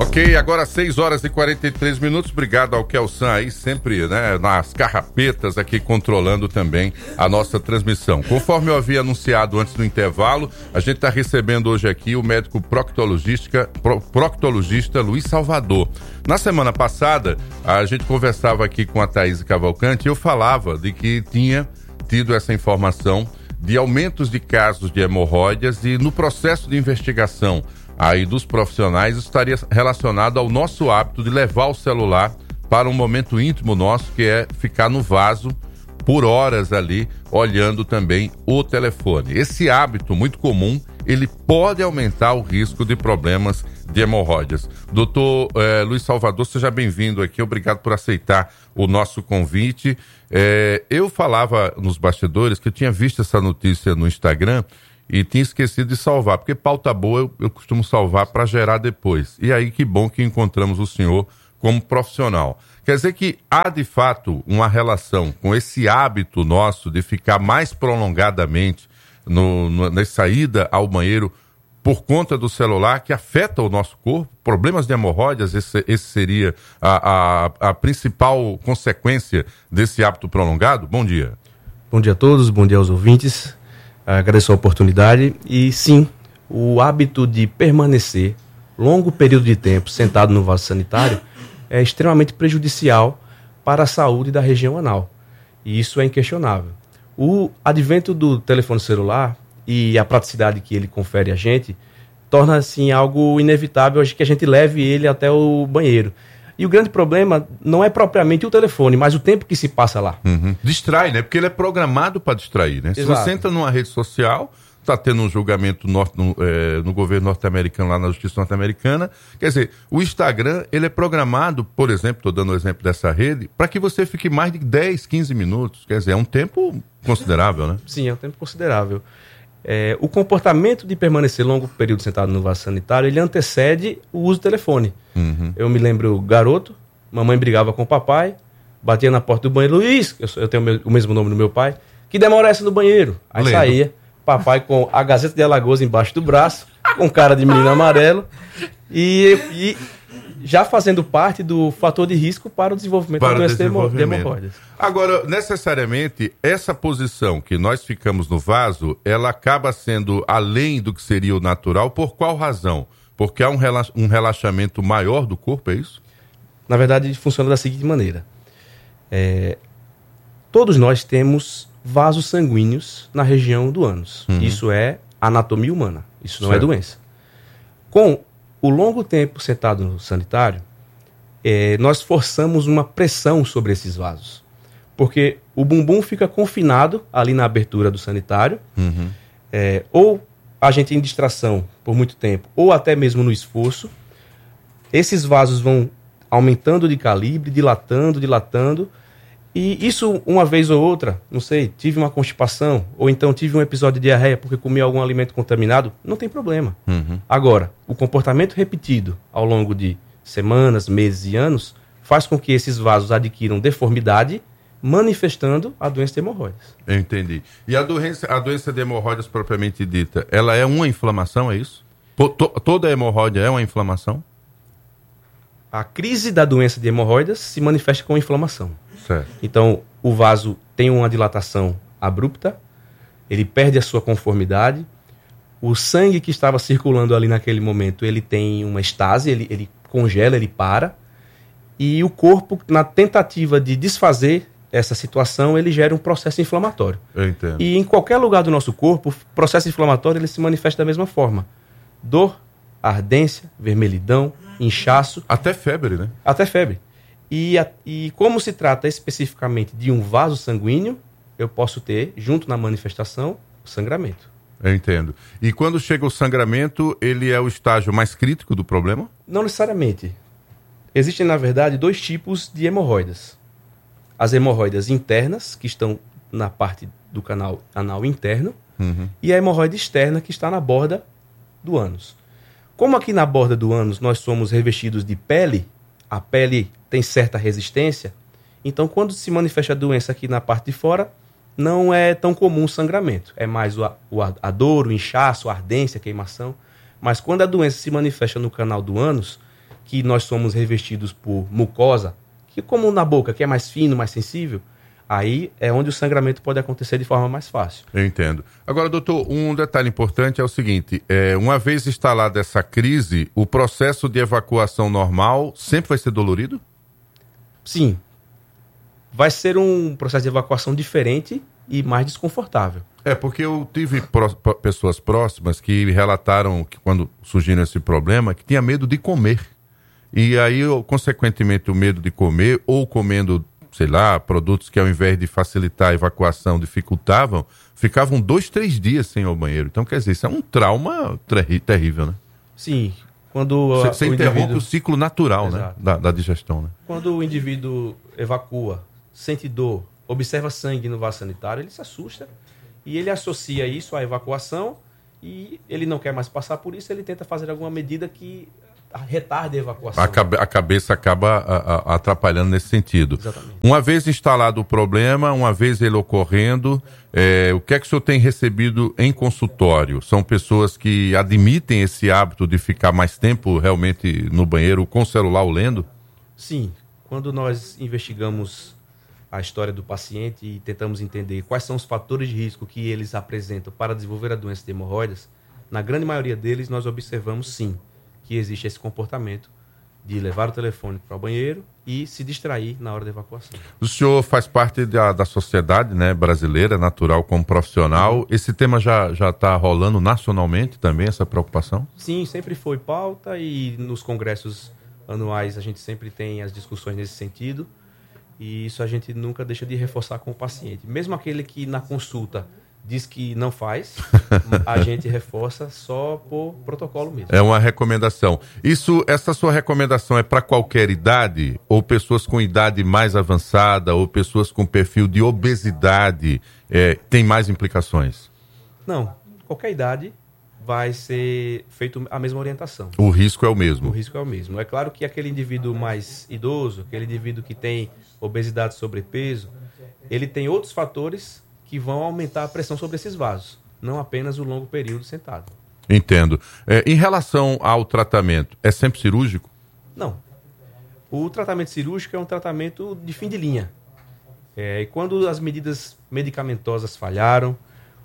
Ok, agora 6 horas e 43 minutos. Obrigado ao Kelsan aí, sempre, né, nas carrapetas aqui, controlando também a nossa transmissão. Conforme eu havia anunciado antes do intervalo, a gente está recebendo hoje aqui o médico proctologista Luiz Salvador. Na semana passada, a gente conversava aqui com a Thaís Cavalcante e eu falava de que tinha tido essa informação de aumentos de casos de hemorroidas e no processo de investigação aí dos profissionais estaria relacionado ao nosso hábito de levar o celular para um momento íntimo nosso, que é ficar no vaso por horas ali, olhando também o telefone. Esse hábito muito comum, ele pode aumentar o risco de problemas de hemorroidas. Doutor Luiz Salvador, seja bem-vindo aqui, obrigado por aceitar o nosso convite. Eu falava nos bastidores que eu tinha visto essa notícia no Instagram e tinha esquecido de salvar, porque pauta boa eu costumo salvar para gerar depois. E aí que bom que encontramos o senhor como profissional. Quer dizer que há de fato uma relação com esse hábito nosso de ficar mais prolongadamente na saída ao banheiro por conta do celular, que afeta o nosso corpo, problemas de hemorroidas, esse seria a principal consequência desse hábito prolongado? Bom dia. Bom dia a todos, bom dia aos ouvintes. Agradeço a oportunidade e sim, o hábito de permanecer longo período de tempo sentado no vaso sanitário é extremamente prejudicial para a saúde da região anal, e isso é inquestionável. O advento do telefone celular e a praticidade que ele confere a gente torna assim algo inevitável que a gente leve ele até o banheiro. E o grande problema não é propriamente o telefone, mas o tempo que se passa lá. Uhum. Distrai, né? Porque ele é programado para distrair, né? Exato. Se você entra numa rede social, está tendo um julgamento no governo norte-americano, lá na justiça norte-americana. Quer dizer, o Instagram, ele é programado, por exemplo, estou dando o exemplo dessa rede, para que você fique mais de 10, 15 minutos. Quer dizer, é um tempo considerável, né? Sim, é um tempo considerável. O comportamento de permanecer longo período sentado no vaso sanitário, ele antecede o uso do telefone. Uhum. Eu me lembro, garoto, mamãe brigava com o papai, batia na porta do banheiro, Luiz, eu tenho o mesmo nome do meu pai, que demora essa no banheiro. Aí saía, papai com a Gazeta de Alagoas embaixo do braço, com cara de menino amarelo, e já fazendo parte do fator de risco para o desenvolvimento da doença de hemorroidas. Agora, necessariamente, essa posição que nós ficamos no vaso, ela acaba sendo além do que seria o natural, por qual razão? Porque há um relaxamento maior do corpo, é isso? Na verdade, funciona da seguinte maneira. Todos nós temos vasos sanguíneos na região do ânus. Uhum. Isso é anatomia humana, isso não é doença. Com o longo tempo sentado no sanitário, nós forçamos uma pressão sobre esses vasos. Porque o bumbum fica confinado ali na abertura do sanitário, uhum. Ou a gente em distração por muito tempo, ou até mesmo no esforço, esses vasos vão aumentando de calibre, dilatando, e isso uma vez ou outra, não sei, tive uma constipação, ou então tive um episódio de diarreia porque comi algum alimento contaminado, não tem problema. Uhum. Agora, o comportamento repetido ao longo de semanas, meses e anos faz com que esses vasos adquiram deformidade, manifestando a doença de hemorroidas. Eu entendi. E a doença de hemorroidas propriamente dita, ela é uma inflamação, é isso? Toda hemorroida é uma inflamação? A crise da doença de hemorroidas se manifesta com inflamação. Certo. Então, o vaso tem uma dilatação abrupta, ele perde a sua conformidade, o sangue que estava circulando ali naquele momento, ele tem uma estase, ele congela, ele para, e o corpo, na tentativa de desfazer essa situação, ele gera um processo inflamatório. Eu entendo. E em qualquer lugar do nosso corpo, o processo inflamatório ele se manifesta da mesma forma. Dor, ardência, vermelhidão, inchaço. Até febre, né? Até febre. E como se trata especificamente de um vaso sanguíneo, eu posso ter, junto na manifestação, o sangramento. Eu entendo. E quando chega o sangramento, ele é o estágio mais crítico do problema? Não necessariamente. Existem, na verdade, 2 tipos de hemorroidas. As hemorroidas internas, que estão na parte do canal anal interno, uhum. E a hemorroida externa, que está na borda do ânus. Como aqui na borda do ânus nós somos revestidos de pele, a pele tem certa resistência, então quando se manifesta a doença aqui na parte de fora, não é tão comum o sangramento. É mais a dor, o inchaço, a ardência, a queimação. Mas quando a doença se manifesta no canal do ânus, que nós somos revestidos por mucosa, que como na boca, que é mais fino, mais sensível, aí é onde o sangramento pode acontecer de forma mais fácil. Eu entendo. Agora, doutor, um detalhe importante é o seguinte, uma vez instalada essa crise, o processo de evacuação normal sempre vai ser dolorido? Sim. Vai ser um processo de evacuação diferente e mais desconfortável. Porque eu tive pessoas próximas que relataram que quando surgiu esse problema, que tinha medo de comer. E aí, consequentemente, o medo de comer ou comendo, sei lá, produtos que ao invés de facilitar a evacuação dificultavam, ficavam 2-3 dias sem ir ao banheiro. Então, quer dizer, isso é um trauma terrível, né? Sim. Quando você interrompe o ciclo natural, né? Da digestão, né? Quando o indivíduo evacua, sente dor, observa sangue no vaso sanitário, ele se assusta e ele associa isso à evacuação e ele não quer mais passar por isso, ele tenta fazer alguma medida que retarde a evacuação. A cabeça acaba atrapalhando nesse sentido. Exatamente. Uma vez instalado o problema, uma vez ele ocorrendo, o que é que o senhor tem recebido em consultório? São pessoas que admitem esse hábito de ficar mais tempo realmente no banheiro com o celular ou lendo? Sim. Quando nós investigamos a história do paciente e tentamos entender quais são os fatores de risco que eles apresentam para desenvolver a doença de hemorroidas, na grande maioria deles nós observamos sim que existe esse comportamento de levar o telefone para o banheiro e se distrair na hora da evacuação. O senhor faz parte da sociedade, né, brasileira, natural como profissional. Esse tema já está rolando nacionalmente também, essa preocupação? Sim, sempre foi pauta e nos congressos anuais a gente sempre tem as discussões nesse sentido. E isso a gente nunca deixa de reforçar com o paciente. Mesmo aquele que na consulta diz que não faz, a gente reforça só por protocolo mesmo. É uma recomendação. Essa sua recomendação é para qualquer idade? Ou pessoas com idade mais avançada? Ou pessoas com perfil de obesidade? Tem mais implicações? Não. Qualquer idade vai ser feita a mesma orientação. O risco é o mesmo? O risco é o mesmo. É claro que aquele indivíduo mais idoso, aquele indivíduo que tem obesidade, sobrepeso, ele tem outros fatores que vão aumentar a pressão sobre esses vasos, não apenas o longo período sentado. Entendo. Em relação ao tratamento, é sempre cirúrgico? Não. O tratamento cirúrgico é um tratamento de fim de linha. E quando as medidas medicamentosas falharam,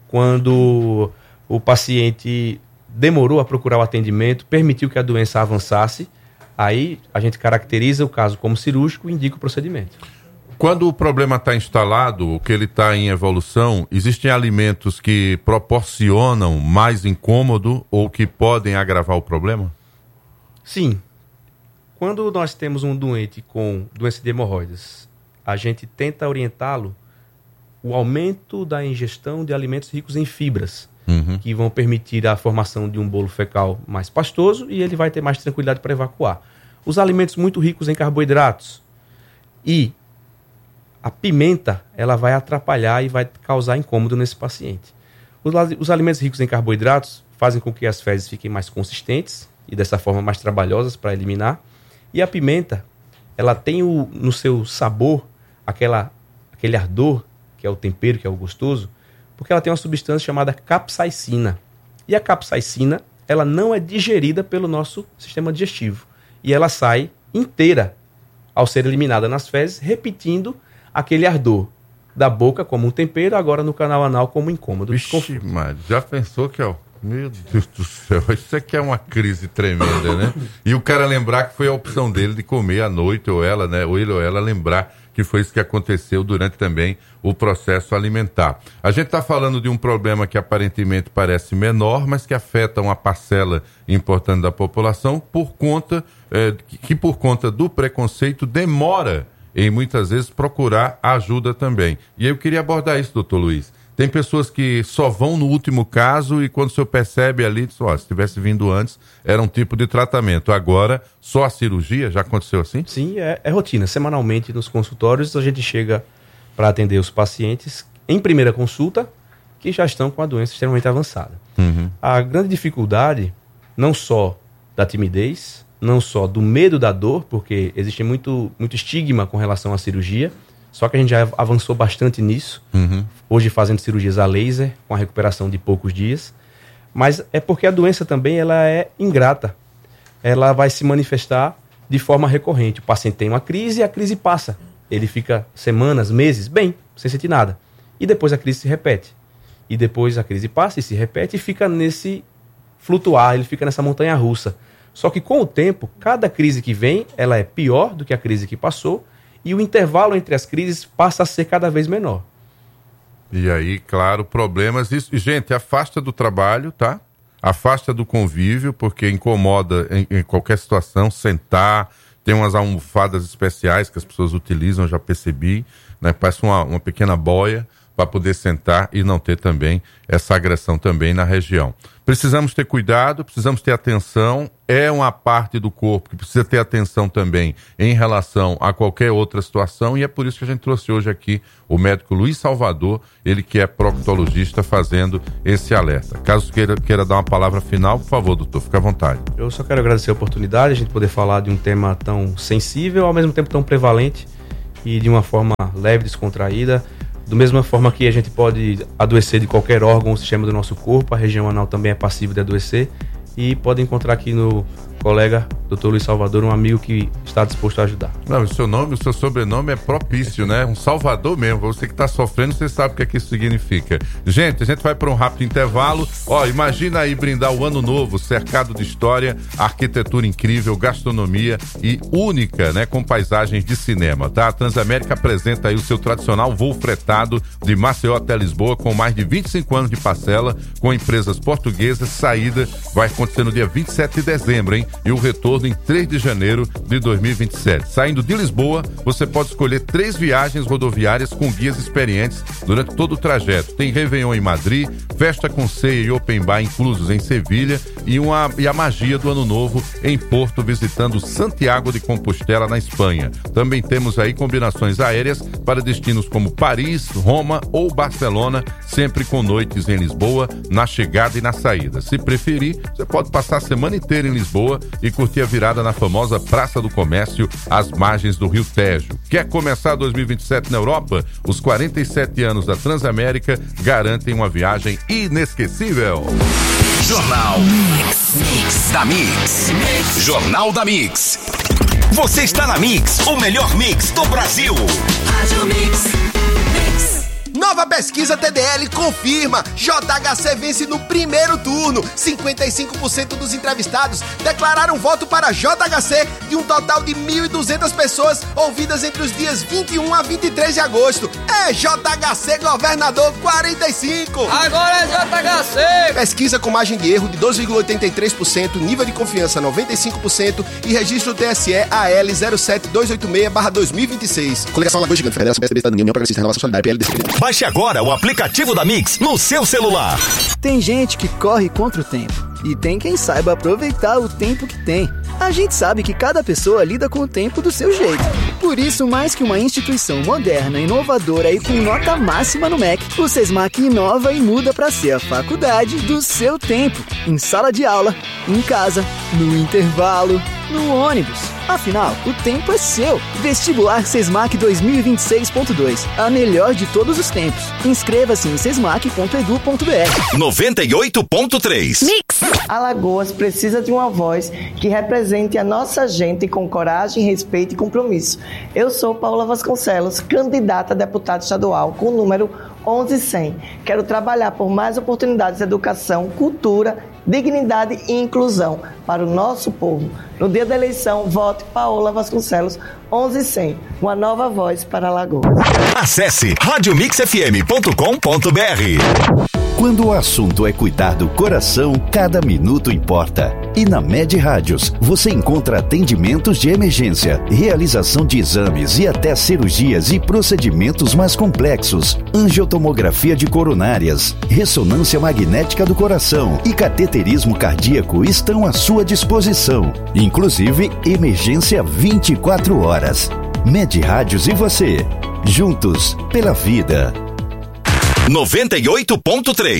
quando o paciente demorou a procurar o atendimento, permitiu que a doença avançasse, aí a gente caracteriza o caso como cirúrgico e indica o procedimento. Quando o problema está instalado, que ele está em evolução, existem alimentos que proporcionam mais incômodo ou que podem agravar o problema? Sim. Quando nós temos um doente com doença de hemorroidas, a gente tenta orientá-lo o aumento da ingestão de alimentos ricos em fibras, que vão permitir a formação de um bolo fecal mais pastoso e ele vai ter mais tranquilidade para evacuar. Os alimentos muito ricos em carboidratos e a pimenta, ela vai atrapalhar e vai causar incômodo nesse paciente. Os alimentos ricos em carboidratos fazem com que as fezes fiquem mais consistentes e dessa forma mais trabalhosas para eliminar. E a pimenta, ela tem no seu sabor aquele ardor, que é o tempero, que é o gostoso, porque ela tem uma substância chamada capsaicina. E a capsaicina, ela não é digerida pelo nosso sistema digestivo. E ela sai inteira ao ser eliminada nas fezes, repetindo aquele ardor da boca como um tempero, agora no canal anal como incômodo. Vixe, Mário, já pensou que, meu Deus do céu, isso aqui é uma crise tremenda, né? E o cara lembrar que foi a opção dele de comer à noite, ou ela, né? Ou ele ou ela lembrar que foi isso que aconteceu durante também o processo alimentar. A gente está falando de um problema que aparentemente parece menor, mas que afeta uma parcela importante da população por conta do preconceito demora em muitas vezes procurar ajuda também. E aí eu queria abordar isso, doutor Luiz. Tem pessoas que só vão no último caso e quando o senhor percebe ali, diz, se tivesse vindo antes, era um tipo de tratamento. Agora, só a cirurgia? Já aconteceu assim? Sim, é rotina. Semanalmente nos consultórios a gente chega para atender os pacientes em primeira consulta que já estão com a doença extremamente avançada. A grande dificuldade, não só da timidez, não só do medo da dor, porque existe muito estigma com relação à cirurgia, só que a gente já avançou bastante nisso, hoje fazendo cirurgias a laser, com a recuperação de poucos dias, mas é porque a doença também ela é ingrata, ela vai se manifestar de forma recorrente. O paciente tem uma crise e a crise passa. Ele fica semanas, meses, bem, sem sentir nada. E depois a crise se repete. E depois a crise passa e se repete e fica nesse flutuar, ele fica nessa montanha russa. Só que com o tempo, cada crise que vem, ela é pior do que a crise que passou e o intervalo entre as crises passa a ser cada vez menor. E aí, claro, problemas. Isso, gente, afasta do trabalho, tá? Afasta do convívio, porque incomoda em qualquer situação, sentar, tem umas almofadas especiais que as pessoas utilizam, eu já percebi, né? Parece uma pequena boia para poder sentar e não ter também essa agressão também na região. Precisamos ter cuidado, precisamos ter atenção, é uma parte do corpo que precisa ter atenção também em relação a qualquer outra situação, e é por isso que a gente trouxe hoje aqui o médico Luiz Salvador, ele que é proctologista, fazendo esse alerta. Caso queira dar uma palavra final, por favor, doutor, fique à vontade. Eu só quero agradecer a oportunidade, a gente poder falar de um tema tão sensível, ao mesmo tempo tão prevalente e de uma forma leve, descontraída. Da mesma forma que a gente pode adoecer de qualquer órgão ou sistema do nosso corpo, a região anal também é passível de adoecer. E pode encontrar aqui no colega Dr. Luiz Salvador, um amigo que está disposto a ajudar. Não, o seu sobrenome é propício, né? Um salvador mesmo. Você que está sofrendo, você sabe o que é que isso significa. Gente, a gente vai para um rápido intervalo. Imagina aí brindar o ano novo, cercado de história, arquitetura incrível, gastronomia e única, né? Com paisagens de cinema, tá? A Transamérica apresenta aí o seu tradicional voo fretado de Maceió até Lisboa, com mais de 25 anos de parcela, com empresas portuguesas. Saída vai acontecer no dia 27 de dezembro, hein? E o retorno em 3 de janeiro de 2027. Saindo de Lisboa, você pode escolher 3 viagens rodoviárias com guias experientes durante todo o trajeto. Tem Réveillon em Madrid, festa com ceia e open bar inclusos em Sevilha e a magia do Ano Novo em Porto, visitando Santiago de Compostela, na Espanha. Também temos aí combinações aéreas para destinos como Paris, Roma ou Barcelona, sempre com noites em Lisboa, na chegada e na saída. Se preferir, você pode passar a semana inteira em Lisboa e curtir a virada na famosa Praça do Comércio, às margens do Rio Tejo. Quer começar 2027 na Europa? Os 47 anos da Transamérica garantem uma viagem inesquecível. Jornal Mix da Mix. Jornal da Mix. Você está na Mix, o melhor mix do Brasil. Rádio Mix. Nova pesquisa TDL confirma: JHC vence no primeiro turno. 55% dos entrevistados declararam voto para JHC, de um total de 1.200 pessoas ouvidas entre os dias 21 a 23 de agosto. É JHC Governador 45. Agora é JHC. Pesquisa com margem de erro de 2,83%, nível de confiança 95% e registro TSE AL 07286/2026. Coligação Lagoa Gigante, Federação PSDB, Estado da União, Progressista, Renovação Solidária, PLDC. Baixe agora o aplicativo da Mix no seu celular. Tem gente que corre contra o tempo e tem quem saiba aproveitar o tempo que tem. A gente sabe que cada pessoa lida com o tempo do seu jeito. Por isso, mais que uma instituição moderna, inovadora e com nota máxima no MEC, o SESMAC inova e muda para ser a faculdade do seu tempo. Em sala de aula, em casa, no intervalo, no ônibus. Afinal, o tempo é seu. Vestibular SESMAC 2026.2. A melhor de todos os tempos. Inscreva-se em sesmac.edu.br. 98.3 Mix. Alagoas precisa de uma voz que represente a nossa gente com coragem, respeito e compromisso. Eu sou Paula Vasconcelos, candidata a deputada estadual com o número 11100. Quero trabalhar por mais oportunidades de educação, cultura, dignidade e inclusão para o nosso povo. No dia da eleição, vote Paola Vasconcelos 11100, uma nova voz para Alagoas. Acesse radiomixfm.com.br. Quando o assunto é cuidar do coração, cada minuto importa. E na Med Rádios, você encontra atendimentos de emergência, realização de exames e até cirurgias e procedimentos mais complexos, angiotomografia de coronárias, ressonância magnética do coração e cateterismo cardíaco estão à sua disposição. Inclusive, emergência 24 horas. Med Rádios e você, juntos pela vida. 98.3